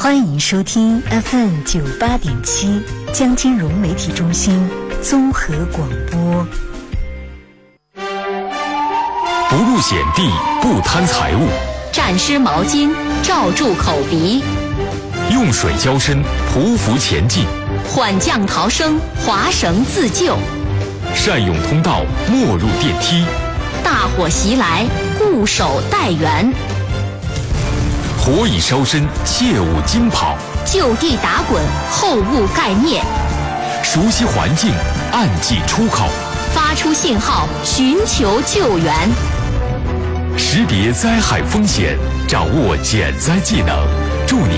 欢迎收听 FM98.7江金融媒体中心综合广播。 不入险地，不贪财物， 蘸湿毛巾，罩住口鼻， 用水浇身，匍匐前进， 缓降逃生，划绳自救， 善用通道，莫入电梯， 大火袭来，固守待援， 火已烧身，切勿惊跑， 就地打滚，后勿盖灭， 熟悉环境，暗记出口， 发出信号，寻求救援， 识别灾害风险，掌握减灾技能，助你